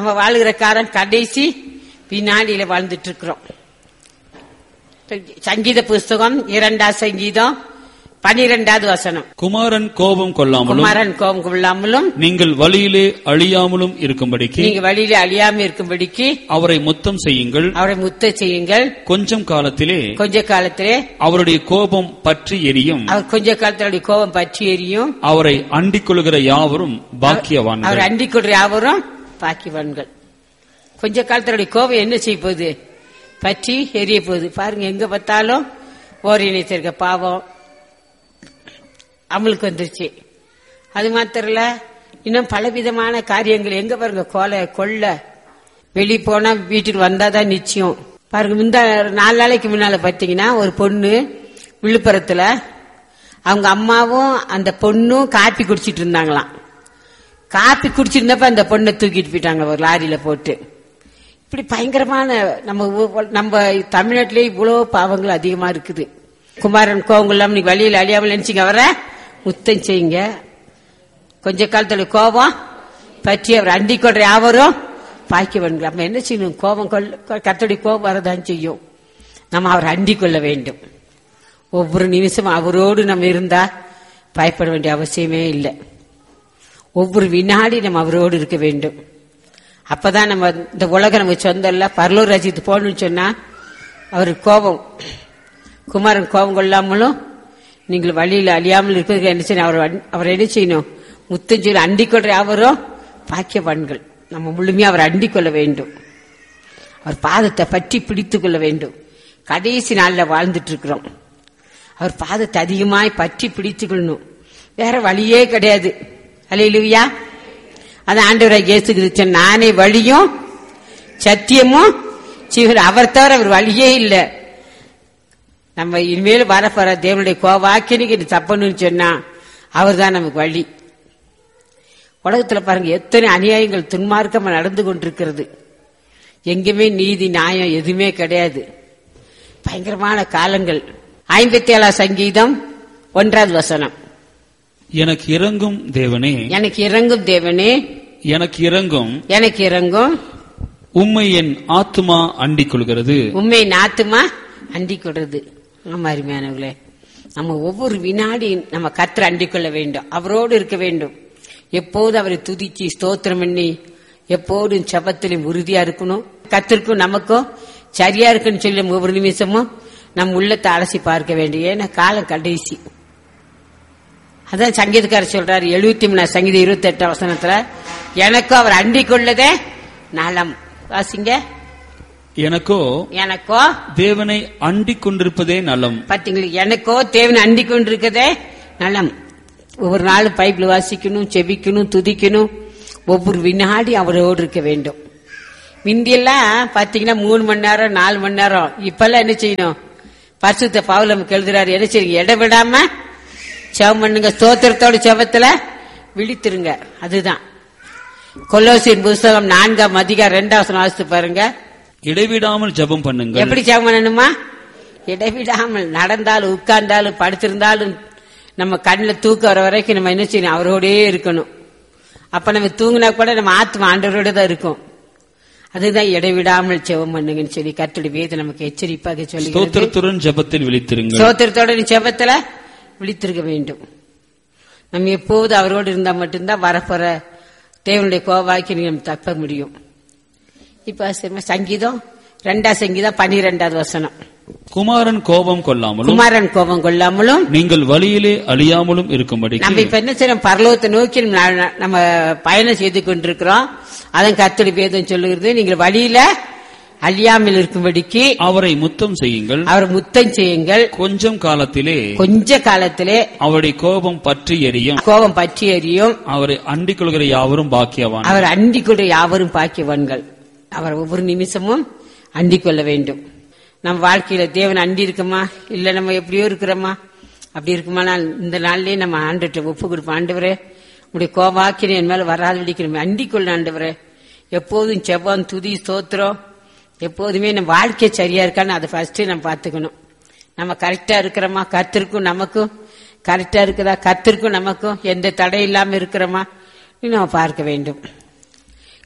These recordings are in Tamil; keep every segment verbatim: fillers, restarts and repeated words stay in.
நம்ம வாழுகிற காலம் கடைசி வினாடியில வாழ்ந்துட்டு இருக்கிறோம். சங்கீத புஸ்தகம் இரண்டாம் சங்கீதம் பனிரெண்டாவது வசனம். குமாரன் கோபம் கொள்ளாமலும் குமாரன் கோபம் கொள்ளாமலும் நீங்கள் வழியிலே அழியாமலும் இருக்கும்படிக்கு நீங்க வழியிலே அழியாமல் இருக்கும்படிக்கு அவரை முத்தம் செய்யுங்கள். அவரை முத்த செய்யுங்கள். கொஞ்சம் காலத்திலே கொஞ்ச காலத்திலே அவருடைய கோபம் பற்றி எரியும். அவர் கொஞ்ச காலத்தினுடைய கோபம் பற்றி எரியும். அவரை அண்டிக் கொள்கிற யாவரும் பாக்கியவான்கள். அவர் அண்டிக் கொள்கிற யாவரும் பாக்கியவான்கள். கொஞ்ச காலத்தினுடைய கோபம் என்ன செய்ய போகுது? பற்றி எரிய போகுது. பாருங்க, எங்க பார்த்தாலும் ஓரிணைத்திருக்க பாவம் அமலுக்கு வந்துருச்சு. அது மாத்திரம் இல்ல, இன்னும் பலவிதமான காரியங்கள். எங்க பாருங்க, கொலை கொள்ள வெளியே போனா வீட்டுக்கு வந்தாதான் நிச்சயம். பாருங்க, இந்த நாலு நாளைக்கு முன்னால பாத்தீங்கன்னா ஒரு பொண்ணு விழுப்புரத்துல அவங்க அம்மாவும் அந்த பொண்ணும் காப்பி குடிச்சிட்டு இருந்தாங்களாம். காப்பி குடிச்சிருந்தப்ப அந்த பொண்ணை தூக்கிட்டு போயிட்டாங்க ஒரு லாரியில போட்டு. இப்படி பயங்கரமான நம்ம நம்ம தமிழ்நாட்டிலே இவ்வளவு பாவங்கள் அதிகமா இருக்குது. குமாரன் கோபம் இல்லாம நீ வழியில் அழியாமல் நினைச்சிங்க அவரை முத்தம் செய்யுங்க. கொஞ்ச காலத்துல கோபம் பற்றி அவர் அண்டிக் கொள்ற யாவரும் பாக்கியவன்கள். நம்ம என்ன செய்யணும்? கோபம் கொள்ள கர்த்தருடைய கோபம் வரதான் செய்யும். நம்ம அவரை அண்டிக் கொள்ள வேண்டும். ஒவ்வொரு நிமிஷம் அவரோடு நம்ம இருந்தா பயப்பட வேண்டிய அவசியமே இல்லை. ஒவ்வொரு வினாடி நம்ம அவரோடு இருக்க வேண்டும். அப்பதான் நம்ம இந்த உலகம் நமக்கு சொந்தம் இல்ல. பரலூர் ராஜ்யத்து போகணும்னு சொன்னா அவர் கோபம் குமாரன் கோபம் கொள்ளாமலும் நீங்கள் வழியில் அழியாமல் இருக்கிறது என்ன செய்யணும்? அவர் அவர் என்ன செய்யணும்? முத்தம் செய்யணும். அண்டிக் கொள்ற யாவரும் பாக்கியவான்கள். நம்ம முழுமையா அவர் அண்டிக் கொள்ள வேண்டும். அவர் பாதத்தை பற்றி பிடித்துக் கொள்ள வேண்டும். கடைசி நாள்ல வாழ்ந்துட்டு இருக்கிறோம். அவர் பாதத்தை அதிகமாய் பற்றி பிடித்துக் கொள்ளணும். வேற வழியே கிடையாது. அல்லேலூயா. அது ஆண்டவராகிய இயேசு கிறிஸ்து, நானே வழியும் சத்தியமும் ஜீவனும். அவர் தவிர அவர் வழியே இல்லை. நம்ம இனிமேல் வரப்போற தேவனுடைய கோவாக்கினிக்கு தப்பணும்னு சொன்னா அவர் தான் நமக்கு வழி. உலகத்துல பாருங்க, எத்தனை அநியாயங்கள் துன்மார்க்கமா நடந்து கொண்டிருக்கிறது. எங்குமே நீதி நியாயம் எதுவுமே கிடையாது. பயங்கரமான காலங்கள். ஐம்பத்தி ஏழாம் சங்கீதம் ஒன்றாவது வசனம். எனக்கு இறங்கும் தேவனே, எனக்கு இறங்கும் தேவனே, எனக்கு இறங்கும் எனக்கு இறங்கும். உம்மை என் ஆத்துமா அண்டிக் கொள்கிறது. உண்மை ஆத்துமா அண்டிக் கொள்றது. ஆமா அருமையானவர்களே, நம்ம ஒவ்வொரு வினாடி நம்ம கர்த்தரை அண்டிக் கொள்ள வேண்டும். அவரோடு இருக்க வேண்டும். எப்போது அவரை துதிச்சு ஸ்தோத்திரம் பண்ணி எப்போதும் செபத்திலும் உறுதியா இருக்கணும். கர்த்தருக்கும் நமக்கும் சரியா இருக்குன்னு சொல்லி ஒவ்வொரு நிமிஷமும் நம் உள்ளத்தை அலசி பார்க்க வேண்டும். ஏன்னா காலம் கடைசி. அதான் சங்கீதக்காரர் சொல்றாரு எழுபத்தி மூணாம் சங்கீதம் இருபத்தி எட்டாம் வசனத்துல, எனக்கும் அவர் அண்டிக் கொள்ளதே நலம். வாசிங்க. எனக்கோ எனக்கோ தேவனை அண்டிக் கொண்டிருப்பதே நலம். பாத்தீங்களா, எனக்கோ தேவனை அண்டிக் கொண்டிருக்கதே நலம். ஒவ்வொரு நாளும் பைபிள் வாசிக்கணும், செபிக்கணும், துதிக்கணும். ஒவ்வொரு வினாடி அவரோடு இருக்க வேண்டும். முந்தியெல்லாம் பாத்தீங்கன்னா மூணு மணி நேரம் நாலு மணி நேரம். இப்பெல்லாம் என்ன செய்யணும்? பரிசுத்த பவுல் நமக்கு எழுதுறாரு, என்ன செய்யுங்க? இடவிடாம செவம் பண்ணுங்க, ஸ்தோத்திரத்தோட செவத்துல விழித்திருங்க. அதுதான் கொலோசியர் புஸ்தகம் நான்காம் அதிகாரம் இரண்டாவது வாசித்து பாருங்க. இடைவிடாமல் ஜெபம் பண்ணுங்க. எப்படி ஜெபம் பண்ணணுமா? இடைவிடாமல். நடந்தாலும் உட்கார்ந்தாலும் படுத்திருந்தாலும் நம்ம கண்ணுல தூக்கம் வர வரைக்கும் நம்ம என்ன செய்யணும்? அவரோடே இருக்கணும். அப்ப நம்ம தூங்கினா கூட நம்ம ஆத்மா ஆண்டவரோட தான் இருக்கும். அதுதான் இடைவிடாமல் ஜெபம் பண்ணுங்கன்னு சொல்லி கர்த்தருடைய வேதம் நமக்கு எச்சரிப்பாக சொல்லி, ஸ்தோத்திரத்துடன் ஜெபத்தில் விழித்திருங்க. ஸ்தோத்திரத்தோட ஜெபத்துல விழித்திருக்க வேண்டும். நம்ம எப்போது அவரோடு இருந்தா மட்டும்தான் வரப்போற தேவனுடைய கோவாக்கி நம்ம தப்ப முடியும். இப்ப சங்கீதம் ரெண்டாம் சங்கீதம் பனிரெண்டாவது வசனம். குமாரன் கோபம் கொள்ளாமலும் குமாரன் கோபம் கொள்ளாமலும் நீங்கள் வழியிலே அழியாமலும் இருக்கும்படி. நம்ம இப்ப என்ன செய்யறோம்? பரலோகத்தை நோக்கி நம்ம பயணம் செய்து கொண்டிருக்கிறோம். அதன் கர்த்தருடைய வேதம் சொல்லுகிறது, நீங்கள் வழியில அழியாமல் இருக்கும்படிக்கு அவரை முத்தம் செய்யுங்கள். அவர் முத்தம் செய்யுங்கள். கொஞ்சம் காலத்திலே கொஞ்ச காலத்திலே அவருடைய கோபம் பற்றி எரியும். கோபம் பற்றி எரியும். அவரை அண்டிக் கொள்கிற யாவரும் பாக்கியவான். அவர் அண்டிக் கொள்கிற யாவரும் பாக்கியவான்கள். அவர் ஒவ்வொரு நிமிஷமும் அண்டிக் கொள்ள வேண்டும். நம்ம வாழ்க்கையில தேவன் அண்டி இருக்குமா, இல்ல நம்ம எப்படியோ இருக்கிறோமா? அப்படி இருக்குமானா இந்த நாள்லயே நம்ம ஆண்டுகிட்ட ஒப்பு கொடுப்போம். ஆண்டவரே, உங்களுடைய கோபாக்கினை என் மேல வராது விடிக்கிறோம், அண்டிக் கொள்ள ஆண்டவரே. எப்போதும் செவ்வான் துதி ஸ்தோத்திரம் எப்போதுமே நம்ம வாழ்க்கை சரியா இருக்கான்னு அதை ஃபர்ஸ்ட் நம்ம பாத்துக்கணும். நம்ம கரெக்டா இருக்கிறோமா? கர்த்தருக்கும் நமக்கும் கரெக்டா இருக்குதா? கர்த்தருக்கும் நமக்கும் எந்த தடை இல்லாம இருக்கிறோமா நம்ம பார்க்க வேண்டும்.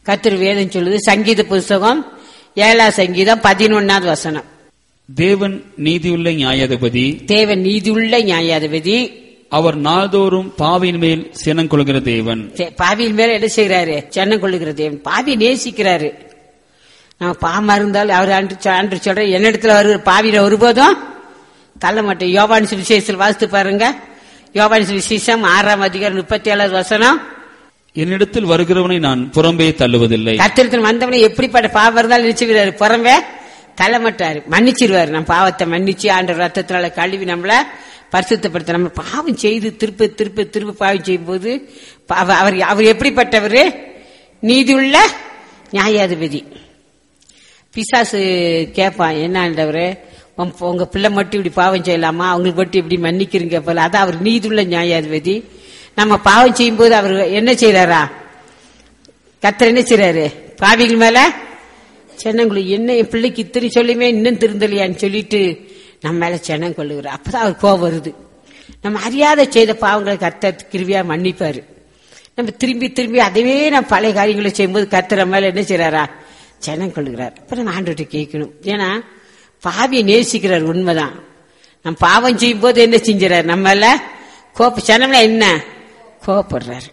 கர்த்தர் வேதம் சொல்லுது. சங்கீத புஸ்தகம் ஏழாம் சங்கீதம் பதினொன்னாவது வசனம். தேவன் நீதியுள்ள நியாயாதிபதி, தேவன் நீதியுள்ள நியாயாதிபதி, அவர் நாள்தோறும் பாவியின் மேல் சினம் கொள்கிற தேவன். பாவியின் மேல என்ன செய்யறாரு? சினம் கொள்ளுகிற தேவன். பாவி நேசிக்கிறாரு. நம்ம பாவமா இருந்தாலும் அவர் அன்று சொல்ற என்னிடத்துல வருகிற பாவியில ஒருபோதும் தள்ள மாட்டேன். யோவான் சுவிசேஷத்தில் வாசித்து பாருங்க. யோவான் சுவிசேஷம் ஆறாம் அதிகாரம் முப்பத்தி ஏழாவது வசனம். என்னிடத்தில் வருகிறவனை நான் புறம்பே தள்ளுவதில்லை. கர்த்தரிடத்தில் வந்தவனை எப்படிப்பட்ட பாவம் இருந்தாலும் நினைச்சுக்கிறாரு, புறம்பே தள்ள மாட்டாரு, மன்னிச்சிருவாரு. நம்ம பாவத்தை மன்னிச்சு ஆண்டவர் ரத்தத்தினால கழுவி நம்மள பரிசுத்தப்படுத்த. நம்ம பாவம் செய்து திருப்ப திருப்ப திருப்ப பாவம் செய்யும் போது அவர் அவர் எப்படிப்பட்டவர்? நீதியுள்ள நியாயாதிபதி. பிசாசு கேட்பான், என்ன ஆண்டவரே உங்க பிள்ளை மட்டும் இப்படி பாவம் செய்யலாமா, அவங்களுக்கு மட்டும் இப்படி மன்னிக்கிறீங்க போல. அதான் அவர் நீதியுள்ள நியாயாதிபதி. நம்ம பாவம் செய்யும் போது அவர் என்ன செய்யறாரா? கர்த்தர் என்ன செய்யறாரு? பாவிகள் மேல சென்னங்குழு என்ன என் பிள்ளைக்கு இத்தனை சொல்லுமே இன்னும் திருந்தலையான்னு சொல்லிட்டு நம்ம மேல சென்னம் கொள்ளுகிறார். அப்பதான் அவர் கோபம் வருது. நம்ம அறியாத செய்த பாவங்களை கர்த்தர் கிருபையா மன்னிப்பாரு. நம்ம திரும்பி திரும்பி அதவே நம்ம பழைய காரியங்களை செய்யும்போது கர்த்தர் மேல என்ன செய்யறாரா? சென்னம் கொள்ளுகிறார். அப்ப நம்ம ஆண்டவர்கிட்ட கேட்கணும். ஏன்னா பாவியை நேசிக்கிறார், உண்மைதான். நம்ம பாவம் செய்யும் போது என்ன செஞ்சாரு? நம்மள கோப்ப சனம்ல என்ன கோபப்படுறாரு.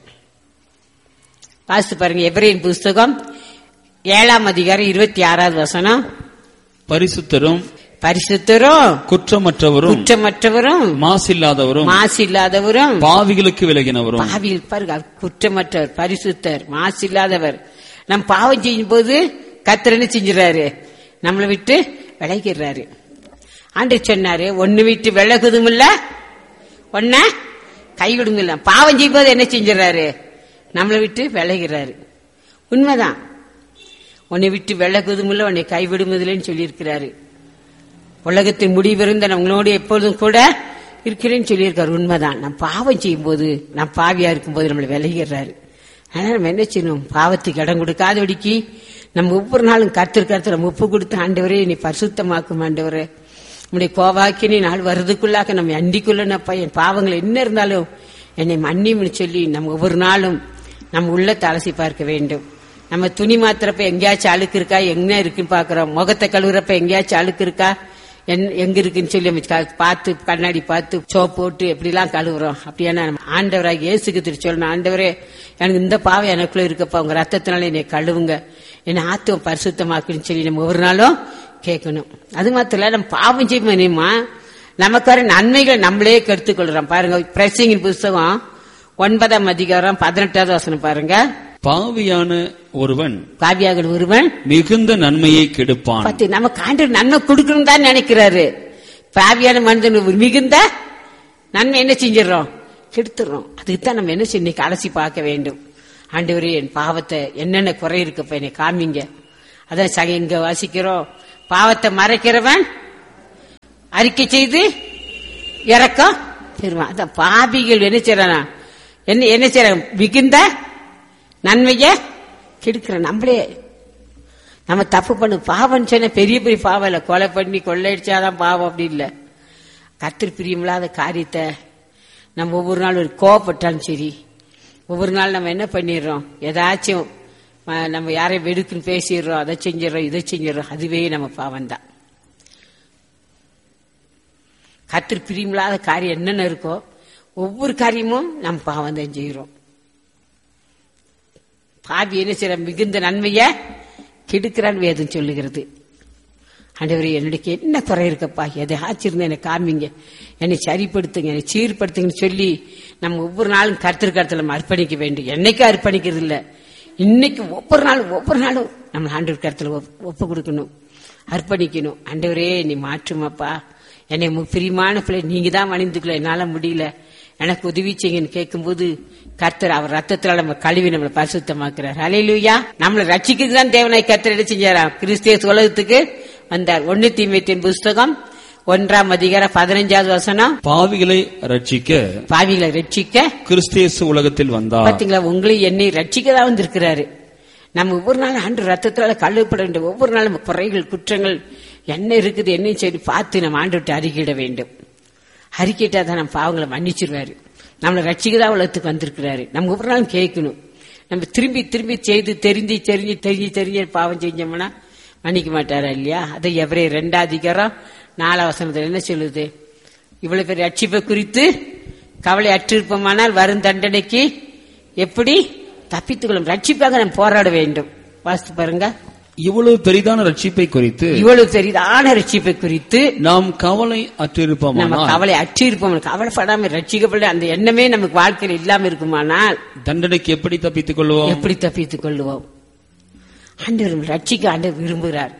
வாசித்து பாருங்க. எபிரேயர் புஸ்தகம் ஏழாம் அதிகாரம் இருபத்தி ஆறாவது வசனம். பரிசுத்தரும் பரிசுத்தரும் குற்றமற்றவரும் குற்றமற்றவரும் மாசில்லாதவரும் மாசில்லாதவரும் பாவிகளுக்கு விலகினவரும். பாவிகள் பாருங்க, குற்றமற்றவர், பரிசுத்தர், மாசில்லாதவர். நம் பாவம் செய்யும் போது கர்த்தர் என்ன செஞ்சுறாரு? நம்மளை விட்டு விலகிறாரு. ஆண்டவர் சொன்னாரு, ஒன்னு விட்டு விலகுதும் இல்ல, ஒன்ன கைவிடுங்க இல்ல. பாவம் செய்யும் போது என்ன செஞ்சாரு? நம்மளை விட்டு விலகிறாரு. உண்மைதான். உன்னை விட்டு விலகுதும் இல்ல, உன்னை கைவிடுவதில்லைன்னு சொல்லி இருக்கிறாரு. உலகத்தின் முடிவிருந்த நம்மளோட எப்பொழுதும் கூட இருக்கிறேன்னு சொல்லியிருக்காரு. உண்மைதான். நம்ம பாவம் செய்யும் போது, நம்ம பாவியா இருக்கும் போது நம்மளை விலகிறாரு. ஆனா நம்ம என்ன செய்யணும்? பாவத்துக்கு இடம் கொடுக்காதபடிக்கு நம்ம ஒவ்வொரு நாளும் கர்த்தர் கர்த்தர் நம்ம ஒப்பு கொடுத்து, ஆண்டவரே நீ பரிசுத்தமாக்கும், ஆண்டவரே நம்முடைய கோவாக்கி நாள் வருதுக்குள்ளாக்க நம்ம அண்டிக்குள்ளப்பா என் பாவங்கள் என்ன இருந்தாலும் என்னை மன்னின்னு சொல்லி நம்ம ஒவ்வொரு நாளும் நம்ம உள்ளத்தை அலசி பார்க்க வேண்டும். நம்ம துணி மாத்திரப்ப எங்கேயாச்சும் அழுக்கு இருக்கா, எங்க இருக்குன்னு பாக்குறோம். முகத்தை கழுவுறப்ப எங்கேயாச்சும் அழுக்கு இருக்கா, எங்க இருக்குன்னு சொல்லி பார்த்து கண்ணாடி பார்த்து சோப்பு போட்டு எப்படிலாம் கழுவுறோம். அப்படியான ஆண்டவராக இயேசுக்கு திரு சொல்லணும், ஆண்டவரே எனக்கு இந்த பாவம் எனக்குள்ள இருக்கப்பா, உங்க ரத்தத்தினால என்னை கழுவுங்க, என்னை ஆத்துவம் பரிசுத்தமாக்குன்னு சொல்லி நம்ம ஒவ்வொரு நாளும் கேட்கணும். அது மாத்திரம் இல்ல, நம்ம பாவம் செய்யுமா நமக்கு வர நன்மைகளை நம்மளே கெடுத்துக் கொள்றோம். பாருங்க, பிரசங்கின் புஸ்தகம் ஒன்பதாம் அதிகாரம் பதினெட்டாவது வசனம் பாருங்க. பாவியான ஒருவன் பாவியாக ஒருவன் மிகுந்த நன்மையை கெடுப்பான். பத்தி நமக்கு ஆண்டவர் நன்மை கொடுக்கணும் தான் நினைக்கிறாரு. பாவியான மனிதன் மிகுந்த நன்மை என்ன செஞ்சிடறோம்? கெடுத்துறோம். அதுக்கு தான் நம்ம என்ன செய்ய அலசி பார்க்க வேண்டும். ஆண்டவரே என் பாவத்தை என்னென்ன குறை இருக்கப்ப என்னை காமிங்க. அதான் சக இங்க வாசிக்கிறோம், பாவத்தை மறைக்கிறவன் அறிக்கை செய்து இறக்கம் பெறுவான். அதான் பாவிகள் என்ன செய்யறானா, என்ன என்ன செய்யறாங்க? மிகுந்த நன்மைய கெடுக்கிற நம்மளே நம்ம தப்பு பண்ணு. பாவம் சொன்ன பெரிய பெரிய பாவம் இல்ல, கொலை பண்ணி கொள்ளையடிச்சாதான் பாவம் அப்படி இல்ல. கர்த்தர் பிரியமில்லாத காரியத்தை நம்ம ஒவ்வொரு நாள் ஒரு கோவப்பட்டாலும் சரி, ஒவ்வொரு நாள் நம்ம என்ன பண்ணிடுறோம்? ஏதாச்சும் நம்ம யாரையும் வெடுக்குன்னு பேசிடுறோம், அதை செஞ்சிடறோம், இதை செஞ்சிடறோம். அதுவே நம்ம பாவம் தான். கர்த்தர் பிரியமில்லாத காரியம் என்னென்ன இருக்கோ ஒவ்வொரு காரியமும் நம்ம பாவம் தான் செய்யறோம். பாவி என்ன செய்யற? மிகுந்த நன்மைய கெடுக்கிறான் வேதம் சொல்லுகிறது. ஆண்டவரே என்னுடைய என்ன குறை இருக்கப்பா, எதை ஆச்சிருந்த என்னை காமிங்க, என்னை சரிப்படுத்துங்க, என்னை சீர்படுத்துங்கன்னு சொல்லி நம்ம ஒவ்வொரு நாளும் கர்த்தர் கருத்துல நம்ம அர்ப்பணிக்க வேண்டும். என்னைக்கும் அர்ப்பணிக்கிறது இல்ல, இன்னைக்கு ஒவ்வொரு நாளும் ஒவ்வொரு நாளும் நம்ம ஆண்டவர் கருத்துல ஒப்பு கொடுக்கணும், அர்ப்பணிக்கணும். ஆண்டவரே நீ மாற்றுமாப்பா, என்னை பிரியமான பிள்ளை நீங்க தான் மணிந்துக்கல, என்னால முடியல, எனக்கு உதவி செய்யுங்கன்னு கேட்கும் போது கர்த்தர் அவர் ரத்தத்தினால நம்ம கழுவி நம்மளை பரிசுத்தமாக்குறார். ஹல்லேலூயா. நம்மளை ரட்சிக்கிறது தான் தேவனாய் கர்த்தர் என்ன செஞ்சாராம்? கிறிஸ்து உலகத்துக்கு வந்தார். ஒன்னு தீமோத்தேயுவின் புஸ்தகம் ஒன்றாம் அதிகாரம் பதினைஞ்சாவது வசனம். பாவிகளை ரட்சிக்க பாவிகளை ரட்சிக்க கிறிஸ்து உலகத்தில் வந்தார். பாத்தீங்களா, உங்களை என்னை ரட்சிக்கதான் வந்திருக்கிறாரு. நம்ம ஒவ்வொரு நாளும் ஆண்டு ரத்தத்தினால கழுவப்பட வேண்டும். ஒவ்வொரு நாளும் குறைகள் குற்றங்கள் என்ன இருக்குது என்ன சரி பார்த்து நம்ம ஆண்டு விட்டு அறிக்கையிட வேண்டும். அறிக்கையிட்டா தான் நம்ம பாவங்களை மன்னிச்சிருவாரு. நம்மளை ரட்சிக்கதான் உலகத்துக்கு வந்திருக்கிறாரு. நம்ம ஒவ்வொரு நாளும் கேட்கணும், நம்ம திரும்பி திரும்பி செய்து தெரிஞ்சு தெரிஞ்சு தெரிஞ்சு தெரிஞ்சு பாவம் செஞ்சோம்னா மன்னிக்க மாட்டாரா இல்லையா? அதை எவரே ரெண்டாவது அதிகாரம் நாலாம் வசனத்துல என்ன சொல்லுது? இவ்வளவு பேர் ரட்சிப்பை குறித்து கவலை அற்றிருப்போமானால் வரும் தண்டனைக்கு எப்படி தப்பித்துக்கொள்ளும்? ரட்சிப்பாக நாம் போராட வேண்டும். வாசித்து பாருங்க. இவ்வளவு பெரிதான ரட்சிப்பை குறித்து இவ்வளவு பெரிதான ரட்சிப்பை குறித்து நாம் கவலை அற்றிருப்போம். நம்ம கவலை அற்றிருப்போம். கவலைப்படாம ரட்சிக்கப்பட அந்த எண்ணமே நமக்கு வாழ்க்கையில் இல்லாம இருக்குமானால் தண்டனைக்கு எப்படி தப்பித்துக் கொள்வோம்? எப்படி தப்பித்துக் கொள்வோம்? ஆண்டவர் ரட்சிக்க ஆண்டவர் விரும்புகிறார்.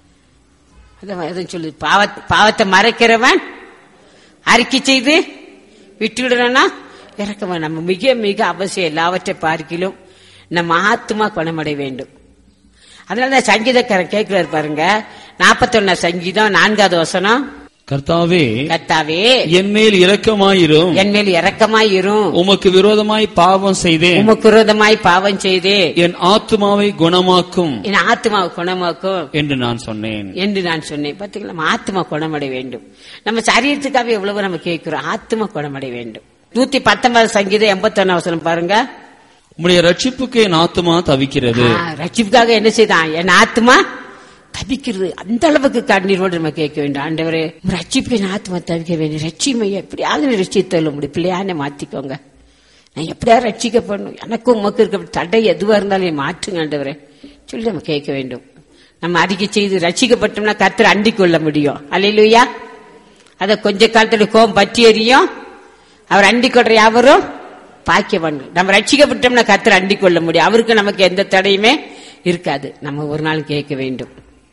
அதான் சொல்லு, பாவத்தை மறைக்கிறவன் அறிக்கை செய்து விட்டுவிடனா இறக்கவன். நம்ம மிக மிக அவசியம். எல்லாவற்றை பார்க்கிலும் நம்ம ஆத்மா குணமடைய வேண்டும். அதனாலதான் சங்கீதக்காரன் கேட்கிறார் பாருங்க, நாற்பத்தி ஒன்னா சங்கீதம் நான்காவது வசனம். கர்த்தாவே கர்த்தாவே என் மேல் இரக்கமாயிரும், என் மேல் இரக்கமாயிரும். உமக்கு விரோதமாய் பாவம் செய்தேன், உமக்கு விரோதமாய் பாவம் செய்தே என் ஆத்மாவை குணமாக்கும், என் ஆத்மாவை குணமாக்கும் என்று நான் சொன்னேன் என்று நான் சொன்னேன். பாத்தீங்களா, நம்ம ஆத்மா குணமடைய வேண்டும். நம்ம சரீரத்துக்காக எவ்வளவு நம்ம கேட்கிறோம், ஆத்மா குணமடைய வேண்டும். நூத்தி பத்தொன்பது சங்கீதம் எண்பத்தி ஒன்னு வசனம் பாருங்க. உம்முடைய ரட்சிப்புக்கு என் ஆத்மா தவிக்கிறது. ரட்சிப்புக்காக என்ன செய்தான்? என் ஆத்மா தவிக்கிறது. அந்த அளவுக்கு கண்ணீரோடு நம்ம கேட்க வேண்டும். ஆண்டவரே, ரட்சிப்பு என் ஆத்மா தவிக்க வேண்டும். ரட்சிமையை எப்படியாவது ரட்சித்தள்ள முடியும். பிள்ளையான மாத்திக்கோங்க. நான் எப்படியா ரட்சிக்கப்படணும், எனக்கும் உமக்கு இருக்க தடை எதுவா இருந்தாலும் மாற்றுங்க ஆண்டவரே சொல்லி நம்ம கேட்க வேண்டும். நம்ம அறிக்கை செய்து ரட்சிக்கப்பட்டோம்னா கர்த்தர் அண்டிக் கொள்ள முடியும். அல்லேலூயா. அத கொஞ்ச காலத்துல கோபம் பற்றி எறியும். அவர் அண்டிக் கொள்ற யாவரும் பாக்கியவான். நம்ம ரட்சிக்கப்பட்டோம்னா கர்த்தர் அண்டிக் கொள்ள முடியும். அவருக்கு நமக்கு எந்த தடையுமே இருக்காது. நம்ம ஒரு நாள் கேட்க வேண்டும்,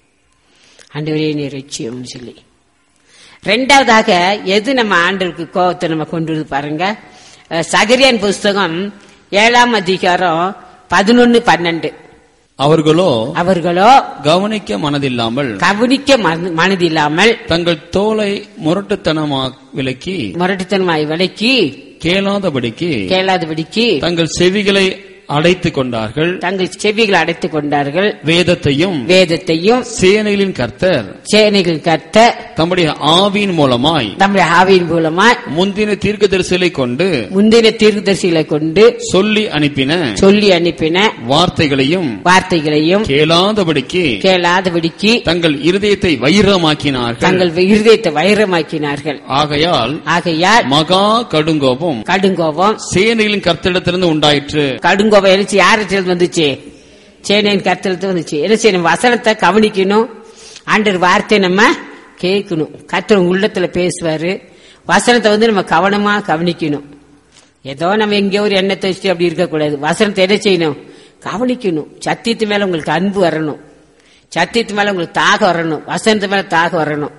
ஆண்டவரே நீ ரட்சியம் சொல்லி. ரெண்டாவதாக எது நம்ம ஆண்டவருக்கு கோபத்தை நம்ம கொண்டு வந்து பாருங்க. சகரியான் புஸ்தகம் ஏழாம் அதிகாரம் பதினொன்னு பன்னெண்டு. அவர்களோ அவர்களோ கவனிக்க மனதில்லாமல் கவனிக்க மனதில்லாமல் தங்கள் தோலை முரட்டுத்தனமா விலக்கி முரட்டுத்தனமாய் விலக்கி கேளாதபடிக்கு கேளாதபடிக்கு தங்கள் செவிகளை அடைத்துக் கொண்டார்கள் தங்கள் செவிகளை அடைத்துக் கொண்டார்கள் வேதத்தையும் வேதத்தையும் சேனைகளின் கர்த்தர் சேனைகளின் கர்த்தர் தம்முடைய ஆவியின் மூலமாய் தம்முடைய ஆவியின் மூலமாய் முந்தின தீர்க்கதரிசிகளை கொண்டு முந்தின தீர்க்கதரிசிகளை கொண்டு சொல்லி அனுப்பின சொல்லி அனுப்பின வார்த்தைகளையும் வார்த்தைகளையும் கேளாதபடிக்கு கேளாதபடிக்கு தங்கள் இருதயத்தை வைரமாக்கினார்கள் தங்கள் இருதயத்தை வைரமாக்கினார்கள். ஆகையால் ஆகையால் மகா கடுங்கோபம் கடுங்கோபம் சேனைகளின் கர்த்தரிடத்திலிருந்து உண்டாயிற்று. கடுங்கோபம் எழுச்சி யார்கிட்ட வந்துச்சு? சேனையின் கர்த்தரிடத்துல வந்துச்சு. என்ன செய்யணும்? வசனத்தை கவனிக்கணும். ஆண்டவர் வார்த்தை நம்ம கேட்கணும். கர்த்தர் உள்ளத்துல பேசுவாரு. வசனத்தை வந்து நம்ம கவனமா கவனிக்கணும். ஏதோ நம்ம எங்கேயோ ஒரு எண்ணத்தை வச்சுட்டு அப்படி இருக்கக்கூடாது. வசனத்தை என்ன செய்யணும்? கவனிக்கணும். சத்தியத்து மேல உங்களுக்கு அன்பு வரணும். சத்தியத்து மேல உங்களுக்கு தாக வரணும். வசனத்து மேல தாக வரணும்.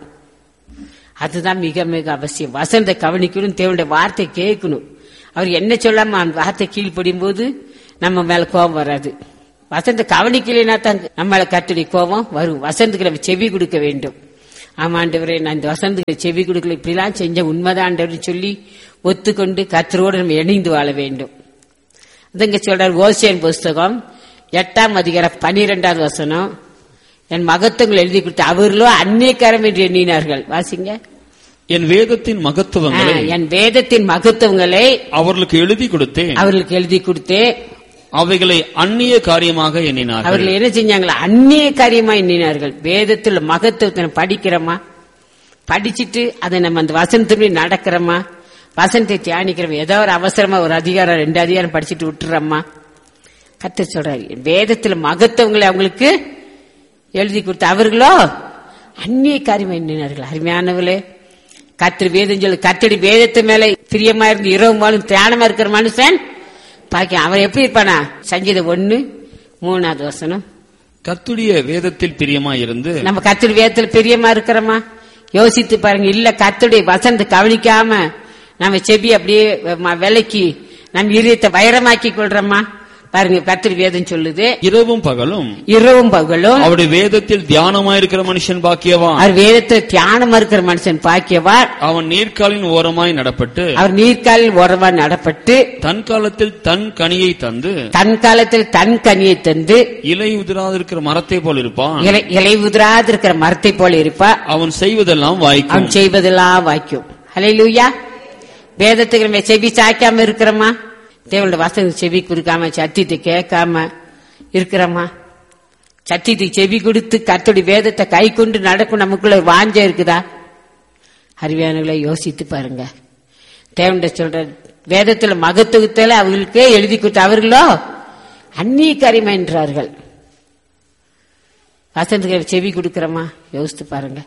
அதுதான் மிக மிக அவசியம். வசனத்தை கவனிக்கணும். தேவனுடைய வார்த்தை கேட்கணும். அவர் என்ன சொல்லாம அந்த வார்த்தை கீழ்ப்படியும் போது நம்ம மேல கோபம் வராது. வசந்த கவனிக்கலைன்னா தான் நம்ம மேல கர்த்தருடைய கோபம் வரும். வசந்துக்கு நம்ம செவி கொடுக்க வேண்டும். ஆமா ஆண்டவரே, நான் இந்த வசந்துக்கு செவி கொடுக்கல, இப்படிலாம் செஞ்ச உண்மைதான் ஆண்டவர் சொல்லி ஒத்துக்கொண்டு கர்த்தரோடு நம்ம இணைந்து வாழ வேண்டும். அதுங்க சொல்றார் ஓசியன் புஸ்தகம் எட்டாம் அதிகாரம் பனிரெண்டாவது வசனம். என் மகத்துவங்கள் எழுதி கொடுத்து அவர்களோ அந்நியக்காரம் என்று எண்ணினார்கள். வாசிங்க. என் வேதத்தின் மகத்துவங்களை என் வேதத்தின் மகத்துவங்களை அவர்களுக்கு எழுதி கொடுத்தேன் அவர்களுக்கு எழுதி கொடுத்தேன் அவைகளை அந்நிய காரியமாக எண்ணினார்கள். அவர்கள் என்ன செஞ்சாங்களா? அந்நிய காரியமா எண்ணினார்கள். வேதத்தில் மகத்துவத்தை படிக்கிறோமா? படிச்சுட்டு அதை நம்ம அந்த வசனத்துக்கு நடக்கிறோமா? வசனத்தை தியானிக்கிறோம். ஏதோ ஒரு அவசரமா ஒரு அதிகாரம் ரெண்டு அதிகாரம் படிச்சுட்டு விட்டுறோமா? கர்த்தர் சொல்றாரு வேதத்தில் மகத்துவங்களை அவங்களுக்கு எழுதி கொடுத்த அவர்களோ அந்நிய காரியமா எண்ணினார்கள். அருமையானவர்களே, கர்த்தர் வேதம் சொல்லு. கர்த்தருடைய வேதத்து மேல பிரியமா இருந்து இரவு மாலும் தியானமா இருக்கிற மனுஷன் பாக்க அவன் எப்படி இருப்பானா? சங்கீதம் ஒன்னு மூணாவது வசனம். கர்த்தருடைய வேதத்தில் பிரியமா இருந்து நம்ம கர்த்தருடைய வேதத்தில் பிரியமா இருக்கிறோமா? யோசித்து பாருங்க. இல்ல கர்த்தருடைய வசனத்தை கவனிக்காம நம்ம செவி அப்படியே விலைக்கு நம்ம இதயத்தை வைரமாக்கி கொள்றோமா? பாருங்க, கர்த்தருடைய வேதம் சொல்லுது இரவும் பகலும் இரவும் பகலும் அவருடைய வேதத்தில் தியானமா இருக்கிற மனுஷன் பாக்கியவான். அவர் வேதத்தில் தியானமா இருக்கிற மனுஷன் பாக்கியவான். அவன் நீர்க்காலின் ஓரமாய் நடப்பட்டு அவர் நீர்க்காலில் ஓரமாய் நடப்பட்டு தன் காலத்தில் தன் கனியை தந்து தன் காலத்தில் தன் கனியை தந்து இலை உதிராதிருக்கிற மரத்தை போல் இருப்பான். இலை உதிராதிருக்கிற மரத்தை போல இருப்பா. அவன் செய்வதெல்லாம் வாய்க்கும். அவன் செய்வதெல்லாம் வாய்க்கும். ஹல்லேலூயா. வேதத்துக்கு நம்ம செவி சாய்க்காம இருக்கிறோமா? தேவனுடைய வசனத்துக்கு செவி கொடுக்காம சத்தியத்தை கேட்காம இருக்கிறோமா? சத்தியத்துக்கு செவி கொடுத்து கர்த்தருடைய வேதத்தை கை கொண்டு நடக்கும் நமக்குள்ள வாஞ்ச இருக்குதா? அறிவியானங்களை யோசித்து பாருங்க. தேவனுடைய சொல்ற வேதத்துல மகத்துவத்துல அவர்களுக்கே எழுதி கொடுத்த அவர்களோ அந்நிய கரிமை என்றார்கள். வசனத்துக்கு செவி கொடுக்கிறோமா? யோசித்து பாருங்க.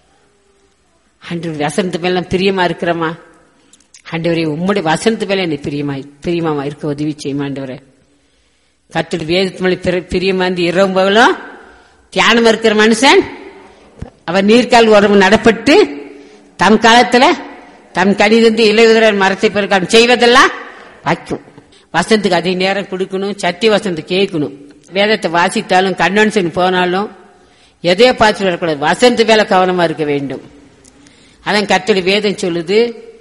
ஆண்டவருடைய வசனத்து மேல பிரியமா இருக்கிறோமா? ஆண்டவரே உம்முடைய வசனத்து மேல என்னை பிரியமா பிரியமா இருக்க உதவி செய்யுமா ஆண்டவரே. கர்த்தருடைய வேதத்து மேல பிரியமா இருந்து இரவும் பகலும் தியானம் இருக்கிற மனுஷன் அவர் நீர்கால் உறவு நடப்பட்டு தம் காலத்துல தம் கடிதந்து இளைவதர் மரத்தை பிறகு செய்வதெல்லாம் வைக்கும். வசனத்துக்கு அதிக நேரம் கொடுக்கணும். சத்திய வசனத்தை கேட்கணும். வேதத்தை வாசித்தாலும் கன்வென்ஷன் போனாலும் எதையோ பார்த்து வரக்கூடாது. வசனத்து மேல கவனமா இருக்க வேண்டும். அதான் கர்த்தருடைய வேதம் சொல்லுது.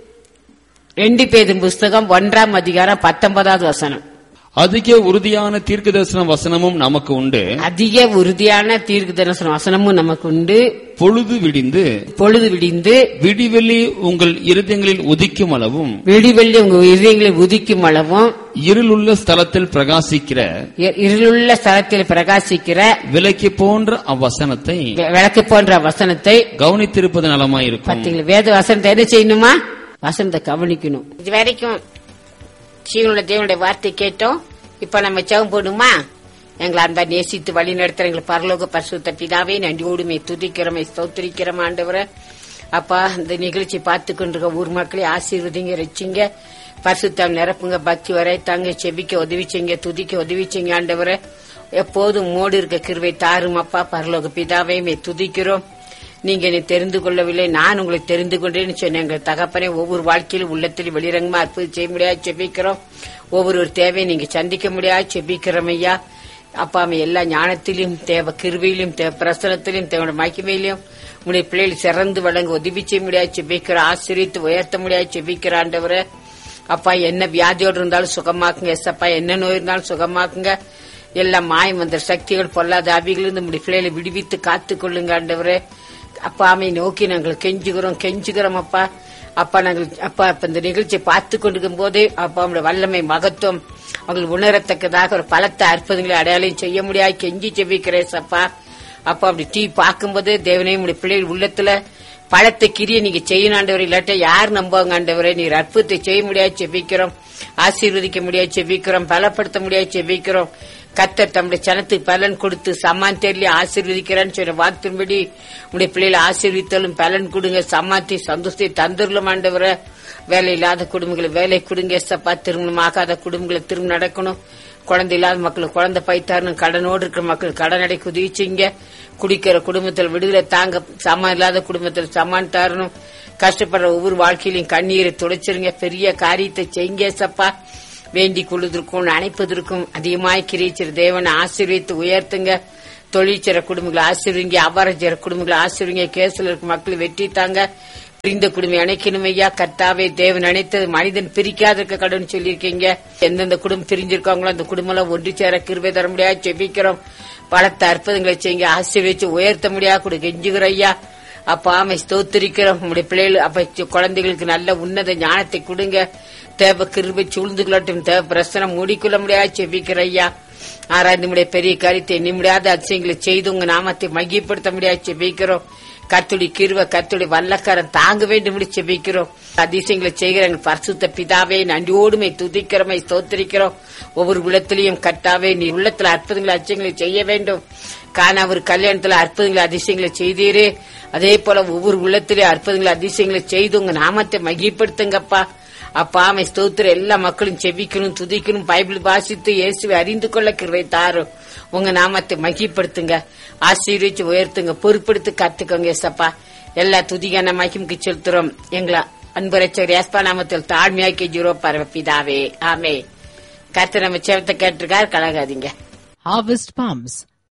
ரெண்டு பேதும் புஸ்தகம் ஒன்றாம் அதிகாரம் பத்தொன்பதாவது வசனம். அதிக உறுதியான தீர்க்க தரிசன வசனமும் நமக்கு உண்டு. அதிக உறுதியான தீர்க்க தரிசன வசனமும் நமக்கு உண்டு. பொழுது விடிந்து பொழுது விடிந்து விடிவெள்ளி உங்கள் இருதயங்களில் உதிக்கும் அளவும் விடிவெள்ளி உங்கள் இருதயங்களில் உதிக்கும் அளவும் இருளுள்ள ஸ்தலத்தில் பிரகாசிக்கிற இருளுள்ள ஸ்தலத்தில் பிரகாசிக்கிற விளக்கு போன்ற அவ்வசனத்தை விளக்கு போன்ற வசனத்தை கவனித்திருப்பது நலமாயிருக்கும். பார்த்தீங்களா? வேத வசனத்தை என்ன செய்யணுமா? வசனத்தை கவனிக்கணும். இது வரைக்கும் ஜீவனுள்ள தேவனுடைய வார்த்தை கேட்டோம். இப்ப நம்ம ஜெபம் போடுமா? எங்களை அன்பா நேசித்து வழி நடத்துற எங்களை பரலோக பரிசுத்த பிதாவே நன்றியோடுமே துதிக்கிறோமே ஸ்தோத்திரிக்கிறோம் ஆண்டவரே. அப்பா இந்த நிகழ்ச்சி பார்த்து கொண்டிருக்க ஊர் மக்களை ஆசீர்வதிங்க, ரட்சிங்க, பரிசுத்தம் நிரப்புங்க, பக்தி வரை தாங்க, செபிக்க உதவிச்சிங்க, துதிக்க உதவிச்சிங்க ஆண்டவரே. எப்போதும் மோடு இருக்க கிருபை தாரும் அப்பா. பரலோக பிதாவே மே துதிக்கிறோம். நீங்க என்னை தெரிந்து கொள்ளவில்லை, நான் உங்களை தெரிந்து கொண்டேன்னு சொன்ன எங்கள் தகப்பனே ஒவ்வொரு வாழ்க்கையிலும் உள்ளத்தில் வெளிரங்கமா அற்புதம் செய்ய முடியாது செபிக்கிறோம். ஒவ்வொரு தேவையை நீங்க சந்திக்க முடியாது செபிக்கிறோம் ஐயா. அப்பாமே எல்லா ஞானத்திலும் தேவ கிருபையிலும் தேவ பிரசனத்திலும் தேவனுடைய மகிமையிலும் உங்களுடைய பிள்ளைகள் சிறந்து வழங்க உதவி செய்ய முடியாது செபிக்கிற, ஆசிரியத்து உயர்த்த முடியாது செபிக்கிற ஆண்டவரே. அப்பா என்ன வியாதியோடு இருந்தாலும் சுகமாக்குங்க. எஸ்அப்பா என்ன நோய் இருந்தாலும் சுகமாக்குங்க. எல்லா மாயம் வந்த சக்திகள் பொல்லாத ஆவிகளிலிருந்து நம்முடைய பிள்ளைகளை விடுவித்து காத்துக் கொள்ளுங்க ஆண்டவரே. அப்பாமை நோக்கி நாங்கள் கெஞ்சுகிறோம் கெஞ்சுகிறோம் அப்பா. அப்பா நாங்கள் அப்பா இப்ப இந்த நிகழ்ச்சியை பார்த்து கொண்டிருக்கும் போதே அப்பா அவங்களுடைய வல்லமை மகத்துவம் அவங்களுக்கு உணரத்தக்கதாக ஒரு பலத்தை அற்புதங்களை அடையாளம் செய்ய முடியாது கெஞ்சி செவிக்கிறேன் அப்பா. அப்பா அப்படி டீ பார்க்கும்போது தேவனையும் உடைய பிள்ளைகள் உள்ளத்துல பழத்தை கிரிய நீங்க செய்யணும் ஆண்டவரே. இல்லாட்ட யார் நம்புவாங்க ஆண்டவரே? நீர் அற்புதத்தை செய்ய முடியாது செபிக்கிறோம், ஆசீர்வதிக்க முடியாது செபிக்கிறோம், பலப்படுத்த முடியாது செபிக்கிறோம். கர்த்தர் தம்முடைய சனத்துக்கு பலன் கொடுத்து சமாந்தேர்லி ஆசீர்வதிக்கிறான்னு சொல்ற வார்த்தையின்படி உடைய பிள்ளைகளை ஆசீர்வித்தாலும் பலன் கொடுங்க, சமாத்தி சந்தோஷத்தை தந்துடலும் ஆண்டவர. வேலை இல்லாத குடும்பங்களை வேலை கொடுங்க சப்பா. திருமணம் ஆகாத குடும்பங்களை திரும்ப நடக்கணும். குழந்தை இல்லாத மக்களுக்கு குழந்தை பைத்தாரணும். கடனோடு இருக்கிற மக்கள் கடன் அடை குதிச்சுங்க. குடிக்கிற குடும்பத்தில் விடுதலை தாங்க. சமான் இல்லாத குடும்பத்தில் சமான் தரணும். கஷ்டப்படுற ஒவ்வொரு வாழ்க்கையிலையும் கண்ணீரை துடைச்சிருங்க. பெரிய காரியத்தை செய்யுங்க சப்பா. வேண்டிக் கொள்வதற்கும் அணைப்பதற்கும் அதிகமாய் கிரிச்சிற தேவனை ஆசீர்வித்து உயர்த்துங்க. தொழிற்சிற குடும்பங்களை ஆசீர்வீங்க, அவ்வாறு செய்ற குடும்பங்களை ஆசீர்வீங்க. கேஸ்ல இருக்க மக்களை வெற்றி தாங்க. பிரிந்த குடும்பம் அணைக்கணும் ஐயா. கர்த்தாவே தேவன் அணைத்தது மனிதன் பிரிக்காத இருக்க கடன் சொல்லியிருக்கீங்க. எந்தெந்த குடும்பம் பிரிஞ்சிருக்காங்களோ அந்த குடும்பம் ஒன்று சேர கிருபை தர முடியாது செபிக்கிறோம். பலத்த அற்புதங்களை செய்யுங்க, ஆசீர்வதிச்சு உயர்த்த முடியாது கூட கெஞ்சுகிற ஐயா. அப்ப ஆமை ஸ்தோத்திரிக்கிறோம். உங்களுடைய பிள்ளைகள் அப்ப குழந்தைகளுக்கு நல்ல உன்னத ஞானத்தை கொடுங்க. தேவ கிருபை சூழ்ந்து கொள்ளட்டும். தேவ பிரசனம் மூடிக்கொள்ள முடியாது செபிக்கிற ஐயா. ஆராய்ந்து முடிய பெரிய காரியத்தை எண்ணி முடியாத அதிசயங்களை செய்து உங்க நாமத்தை மகிப்படுத்த முடியாது செபிக்கிறோம். கர்த்தருடைய கிருபை கர்த்தருடைய வல்லக்காரன் தாங்க வேண்டும் செபிக்கிறோம். அதிசயங்களை செய்கிற எங்கள் பரிசுத்த பிதாவே நன்றியோடுமை துதிக்கிறோமை ஸ்தோத்திரிக்கிறோம். ஒவ்வொரு உள்ளத்திலையும் கர்த்தாவே நீ உள்ளத்துல அற்புதங்களை அதிசயங்களை செய்ய வேண்டும். காண ஒரு கல்யாணத்துல அற்புதங்களை அதிசயங்களை செய்தீரே, அதே போல ஒவ்வொரு உள்ளத்திலே அற்புதங்களை அதிசயங்களை செய்து உங்க நாமத்தை மகிப்படுத்துங்கப்பா. அப்பா ஆமை ஸ்தோத்திர எல்லா மக்களும் செபிக்கணும், துதிக்கணும், பைபிள் வாசித்து இயேசுவை அறிந்து கொள்ள கிருபை தாரும். உங்க நாமத்தை மகிப்படுத்துங்க, ஆசீர்வதிச்சு உயர்த்துங்க, பொறுப்படுத்தி கத்துக்கோங்க ஏசப்பா. எல்லா துதிகான மகிமுக்கு செலுத்துறோம். எங்களை அன்பு ரட்சகர் ஏஸ்பா நாமத்தில் தாழ்மையாக்கி ஜீரோ பரவப்பிதாவே ஆமே. கர்த்தர் நம்ம செவத்தை கேட்டிருக்கார், கலகாதீங்க. Harvest Palms.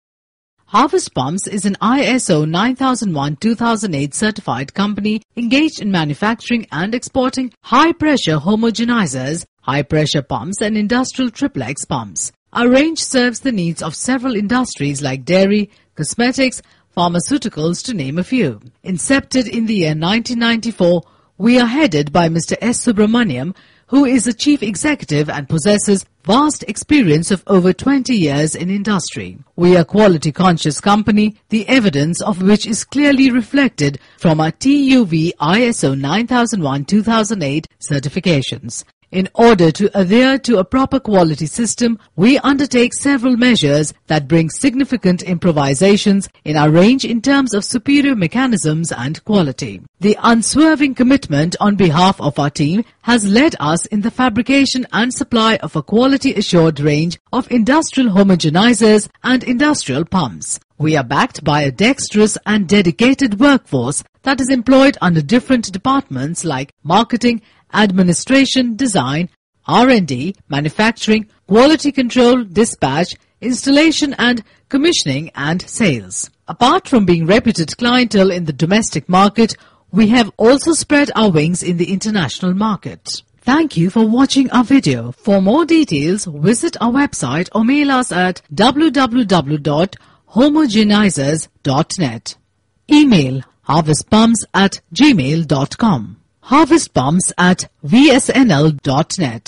Harvest Palms is an I S O nine thousand one two thousand eight certified company engaged in manufacturing and exporting high-pressure homogenizers, high-pressure pumps and industrial triplex pumps. Our range serves the needs of several industries like dairy, cosmetics, pharmaceuticals to name a few. Incepted in the year nineteen ninety-four, we are headed by Mister S. Subramaniam, who is a chief executive and possesses vast experience of over twenty years in industry. We are a quality-conscious company, the evidence of which is clearly reflected from our T U V I S O nine thousand one dash two thousand eight certifications. In order to adhere to a proper quality system, we undertake several measures that bring significant improvisations in our range in terms of superior mechanisms and quality. The unswerving commitment on behalf of our team has led us in the fabrication and supply of a quality-assured range of industrial homogenizers and industrial pumps. We are backed by a dexterous and dedicated workforce that is employed under different departments like marketing, administration, design, R and D, manufacturing, quality control, dispatch, installation and commissioning and sales. Apart from being reputed clientele in the domestic market, we have also spread our wings in the international market. Thank you for watching our video. For more details, visit our website or mail us at w w w dot homogenizers dot net. Email harvest pumps at gmail dot com. harvest pumps at v s n l dot net.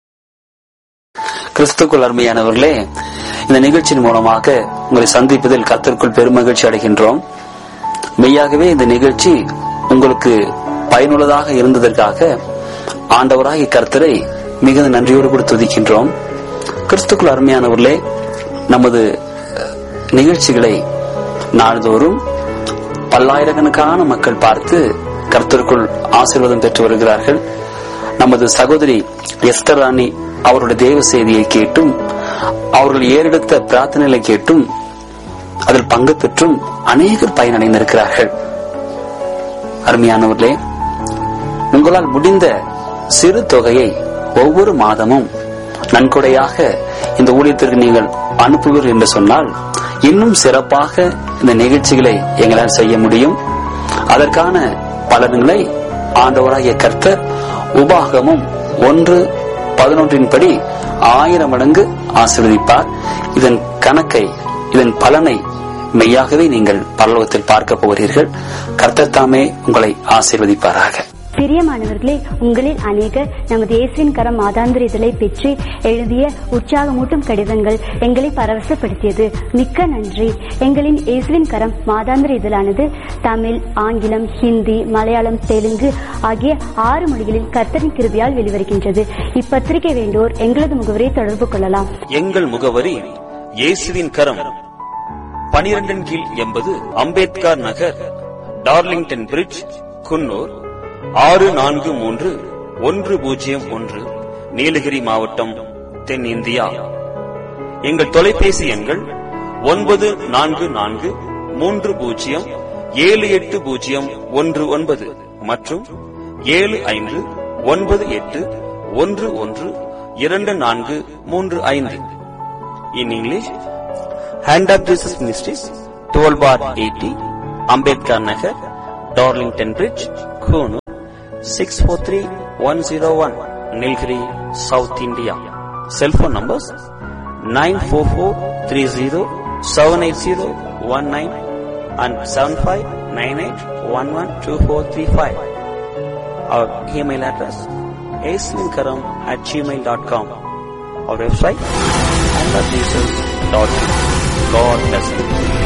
கிறிஸ்துக்குள் அருமையானவர்களே, இந்த நிகழ்ச்சியின் மூலமாக உங்களை சந்திப்பதில் கர்த்தருக்குள் பெருமகிழ்ச்சி அடைகின்றோம். மெய்யாகவே இந்த நிகழ்ச்சி உங்களுக்கு பயனுள்ளதாக இருந்ததற்காக ஆண்டவராகிய கர்த்தரை மிகுந்த நன்றியோடு கூட துதிக்கின்றோம். கிறிஸ்துக்குள் அருமையானவர்களே, நமது நிகழ்ச்சிகளை நாள்தோறும் பல்லாயிரக்கணக்கான மக்கள் பார்த்து கர்த்தருக்குள் ஆசீர்வாதம் பெற்று வருகிறார்கள். நமது சகோதரி எஸ்தர் ராணி அவருடைய தேவ செய்தியை கேட்டும் அவர்கள் ஏறெடுத்த பிரார்த்தனைகளை கேட்டும் அதில் பங்கு பெற்றும் அநேகர் பயனடைந்திருக்கிறார்கள். அருமையானவர்களே, உங்களால் முடிந்த சிறு தொகையை ஒவ்வொரு மாதமும் நன்கொடையாக இந்த ஊழியத்திற்கு நீங்கள் அனுப்புவீர்கள் என்று சொன்னால் இன்னும் சிறப்பாக இந்த நிகழ்ச்சிகளை எங்களால் செய்ய முடியும். அதற்கான பலன்களை ஆண்டவராகிய கர்த்தர் உபாகமும் ஒன்று பதினொன்றின் படி ஆயிரம் மடங்கு ஆசீர்வதிப்பார். இதன் கணக்கை, இதன் பலனை மெய்யாகவே நீங்கள் பரலோகத்தில் பார்க்க போகிறீர்கள். கர்த்தர் தாமே உங்களை ஆசீர்வதிப்பாராக. பிரியமானவர்களே, உங்களில் அநேகர் நமது இயேசுவின் கரம் மாதாந்திர இதழை பெற்று எழுதிய உற்சாகமூட்டும் கடிதங்கள் எங்களை பரவசப்படுத்தியது. மிக்க நன்றி. எங்களின் இயேசுவின் கரம் மாதாந்திர இதழானது தமிழ், ஆங்கிலம், ஹிந்தி, மலையாளம், தெலுங்கு ஆகிய ஆறு மொழிகளில் கர்த்தரின் கிருபையால் வெளிவருகின்றது. இப்பத்திரிகை வேண்டோர் எங்களது முகவரியை தொடர்பு கொள்ளலாம். எங்கள் முகவரி இயேசுவின் கரம், பனிரெண்டின் கீழ் எண்பது அம்பேத்கர் நகர், டார்லிங்டன் பிரிட்ஜ், குன்னூர் ஆறு நான்கு மூன்று ஒன்று பூஜ்ஜியம் ஒன்று, நீலகிரி மாவட்டம், தென் இந்தியா. எங்கள் தொலைபேசி எண்கள் ஒன்பது நான்கு நான்கு மூன்று பூஜ்ஜியம் ஏழு எட்டு பூஜ்ஜியம் ஒன்று ஒன்பது மற்றும் ஏழு ஐந்து ஒன்பது எட்டு ஒன்று ஒன்று இரண்டு நான்கு மூன்று ஐந்து. In English, Hand of Jesus Ministries, twelve bar eighty, Ambedkar Nagar, Darlington Bridge, Kunu, six four three one zero one, Nilgiri, South India. Cell phone numbers nine four four three zero seven eight zero one nine and seven five nine eight one one two four three five. Our email address aislinkaram at gmail dot com. Our website and jesus dot com. God bless you.